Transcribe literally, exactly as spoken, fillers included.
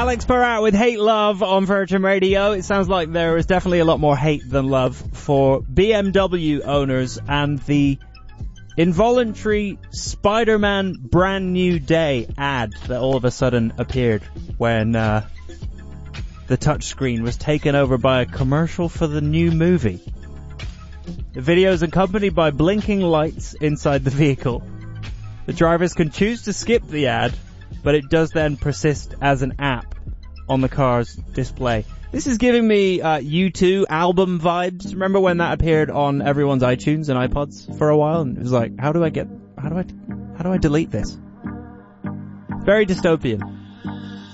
Alex Barat with Hate Love on Virgin Radio. It sounds like there is definitely a lot more hate than love for B M W owners and the involuntary Spider-Man Brand New Day ad that all of a sudden appeared when uh, the touchscreen was taken over by a commercial for the new movie. The video is accompanied by blinking lights inside the vehicle. The drivers can choose to skip the ad, but it does then persist as an app on the car's display. This is giving me uh, U two album vibes. Remember when that appeared on everyone's iTunes and iPods for a while? And it was like, how do I get, how do I, how do I delete this? Very dystopian.